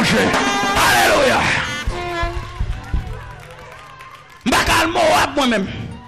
manger. Alléluia. Je ne vais Moab moi-même.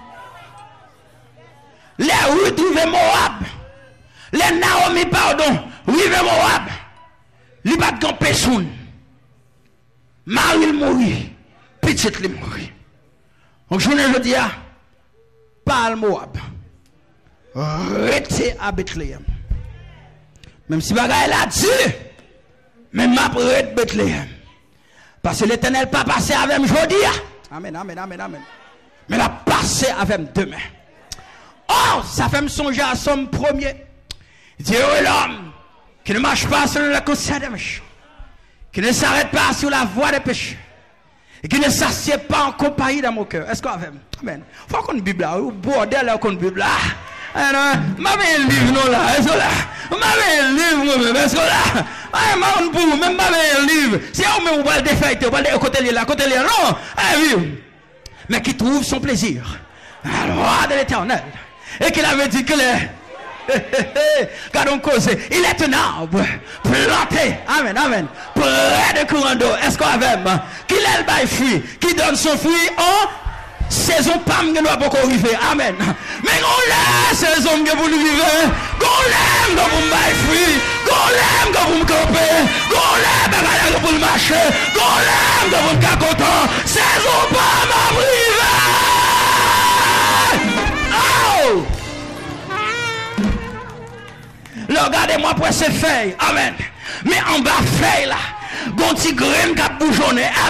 Les Ruth rive Moab. Les Naomi, pardon, rive Moab. Li bat gan pesoun. Marie il mourit. Petite li mourit. Donc je dis à pas Moab. Restez à Bethléem. Même si bagaille là dessus, même ma prête Bethléem. Parce que l'Éternel pas passé avec moi aujourd'hui. Amen, amen, amen, amen. Mais il a passé avec moi demain. Oh, ça fait me songer à son premier. Dieu est l'homme qui ne marche pas sur le conseil des méchants, qui ne s'arrête pas sur la voie des péchés, et qui ne s'assied pas en compagnie dans mon cœur. Est-ce qu'on a fait? Amen. Faut qu'on ait Bible là, ou bordel qu'on ait Bible là. M'avez un livre non là, est-ce que là? M'avez un livre moi-même, est-ce que là? Même m'avez un livre. Si on met ou va le défaire, on va le côté là, non. Oui. Mais qui trouve son plaisir à la loi de l'Éternel. Et qu'il avait dit que car on cause, il est un arbre planté, amen, amen, près de courant d'eau. Est-ce qu'on a même qu'il est le bail fruit, qui donne son fruit en saison pam que nous avons pas arrivé, amen. Mais on l'a saison que vous nous vivez, qu'on l'aime quand vous me bail fruit, qu'on l'aime quand vous me campez, qu'on l'aime quand vous me marchez, qu'on l'aime quand vous me cacotant, saison pam arrivé. Oh! Regardez-moi pour ces feuilles. Amen. Mais en bas feuille là, gonti graine qui a bougeonné.